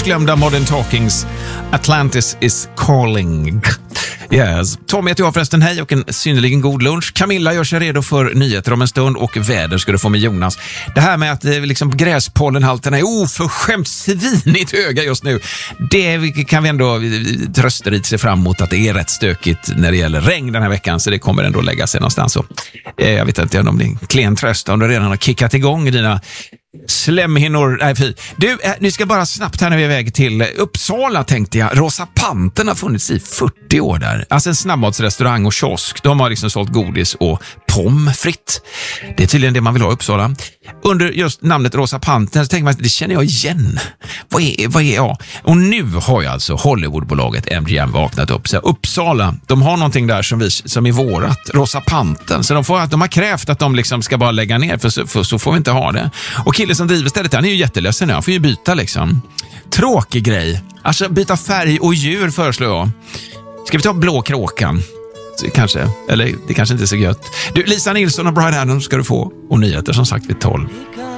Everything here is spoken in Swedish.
bortglömda Modern Talkings Atlantis is calling. Yes. Tom heter jag förresten, hej och en synnerligen god lunch. Camilla gör sig redo för nyheter om en stund och väder ska du få med Jonas. Det här med att liksom gräspollenhalterna är oförskämt svinigt höga just nu, det kan vi ändå trösterigt se fram emot att det är rätt stökigt när det gäller regn den här veckan, så det kommer ändå lägga sig någonstans. Så, jag vet inte om det är en klen tröst om du redan har kickat igång dina slemhinnor. Nej, fy. Du, nu ska bara snabbt här när vi är väg till Uppsala, tänkte jag. Rosa Panten har funnits i 40 år där. Alltså en snabbmatsrestaurang och kiosk. De har liksom sålt godis och pommes frites. Det är tydligen det man vill ha i Uppsala. Under just namnet Rosa Panten så tänker man att det känner jag igen. Vad är jag? Och nu har ju alltså Hollywoodbolaget MGM vaknat upp. Så Uppsala, de har någonting där som är vårat. Rosa Panten. Så de har krävt att de liksom ska bara lägga ner, för så får vi inte ha det. Och killen som driver stället, han är ju jätteledsen. Han får ju byta liksom. Tråkig grej. Alltså byta färg och djur föreslår jag. Ska vi ta blå kråkan? Kanske. Eller det kanske inte är så gött. Du, Lisa Nilsson och Brian Adams ska du få. Och nyheter som sagt vid 12.